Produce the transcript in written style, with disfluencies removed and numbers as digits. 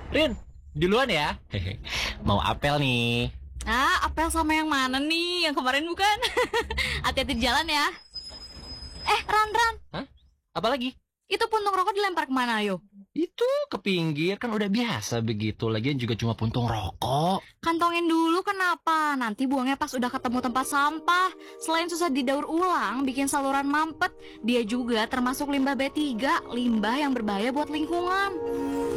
Rin, duluan ya. Hehe. Mau apel nih. Ah, apel sama yang mana nih? Yang kemarin bukan? Hati-hati di jalan ya. Ran. Hah? Apa lagi? Itu puntung rokok dilempar kemana, ayo? Itu ke pinggir, kan udah biasa begitu. Lagian juga cuma puntung rokok. Kantongin dulu kenapa? Nanti buangnya pas udah ketemu tempat sampah. Selain susah didaur ulang, bikin saluran mampet, dia juga termasuk limbah B3, limbah yang berbahaya buat lingkungan.